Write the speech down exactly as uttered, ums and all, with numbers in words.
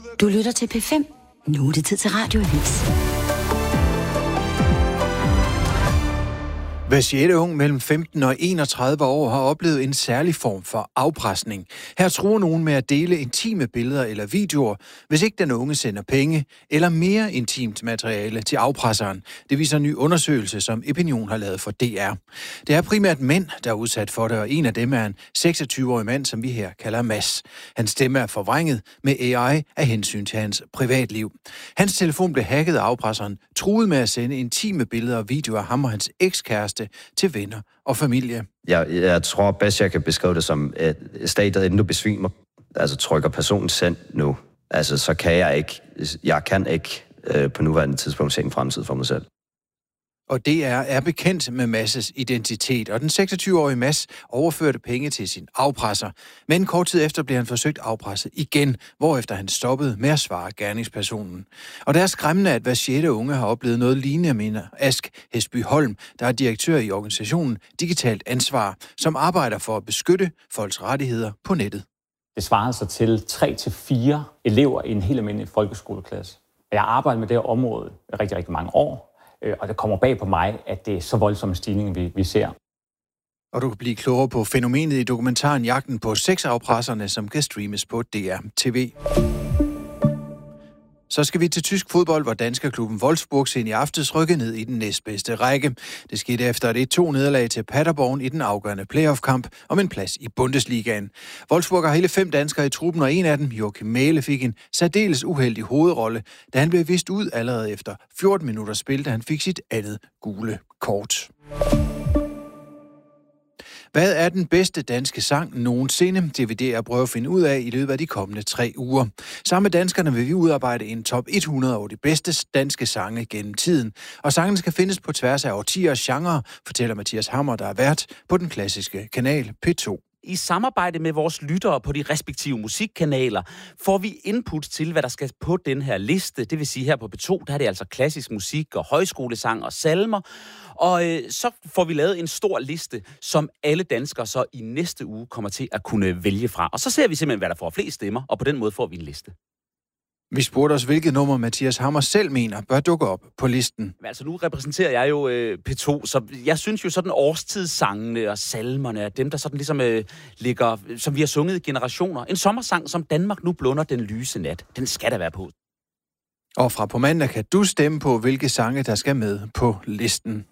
Du lytter til P fem. Nu er det tid til Radioavis. Hver sjette ung mellem femten og enogtredive år har oplevet en særlig form for afpresning. Her truer nogen med at dele intime billeder eller videoer, hvis ikke den unge sender penge eller mere intimt materiale til afpresseren. Det viser en ny undersøgelse, som Epinion har lavet for D R. Det er primært mænd, der er udsat for det, og en af dem er en seksogtyve-årig mand, som vi her kalder Mads. Hans stemme er forvrænget med A I af hensyn til hans privatliv. Hans telefon blev hacket af afpresseren, truede med at sende intime billeder og videoer af ham og hans ekskæreste til venner og familie. Jeg, jeg tror bedst, jeg kan beskrive det som, at stadiet, inden du besvimer, altså trykker personen send nu, altså så kan jeg ikke, jeg kan ikke øh, på nuværende tidspunkt se en fremtid for mig selv. Og D R er bekendt med Mads' identitet, og den seksogtyve-årige Mads overførte penge til sin afpresser. Men kort tid efter blev han forsøgt afpresset igen, hvorefter han stoppede med at svare gerningspersonen. Og det er skræmmende, at hver sjette unge har oplevet noget lignende, mener Ask Hesby Holm, der er direktør i organisationen Digitalt Ansvar, som arbejder for at beskytte folks rettigheder på nettet. Det svarer sig til tre til fire elever i en helt almindelig folkeskoleklasse. Jeg har arbejdet med det her område i rigtig, rigtig mange år. Og det kommer bag på mig, at det er så voldsom en stigning, vi, vi ser. Og du kan blive klogere på fænomenet i dokumentaren Jagten på sexafpresserne, som kan streames på D R T V. Så skal vi til tysk fodbold, hvor danskerklubben Wolfsburg sen i aftes rykkede ned i den næstbedste række. Det skete efter et et to nederlag til Paderborn i den afgørende playoff-kamp om en plads i Bundesligaen. Wolfsburg har hele fem danskere i truppen, og en af dem, Joachim Mæhle, fik en særdeles uheldig hovedrolle, da han blev vist ud allerede efter fjorten minutter spil, da han fik sit andet gule kort. Hvad er den bedste danske sang nogensinde? Det vil D R prøve at finde ud af i løbet af de kommende tre uger. Sammen med danskerne vil vi udarbejde en top hundrede over de bedste danske sange gennem tiden. Og sangene skal findes på tværs af årtier og genre, fortæller Mathias Hammer, der er vært på den klassiske kanal P to. I samarbejde med vores lyttere på de respektive musikkanaler får vi input til, hvad der skal på den her liste. Det vil sige, her på P to, der er det altså klassisk musik og højskolesang og salmer. Og øh, så får vi lavet en stor liste, som alle danskere så i næste uge kommer til at kunne vælge fra. Og så ser vi simpelthen, hvad der får flest stemmer, og på den måde får vi en liste. Vi spurgte os, hvilket nummer Mathias Hammer selv mener bør dukke op på listen. Men altså, nu repræsenterer jeg jo øh, P to, så jeg synes jo sådan årstidssangene og salmerne er dem, der sådan ligesom øh, ligger, som vi har sunget i generationer. En sommersang, som Danmark nu blunder den lyse nat. Den skal der være på. Og fra på mandag kan du stemme på, hvilke sange, der skal med på listen.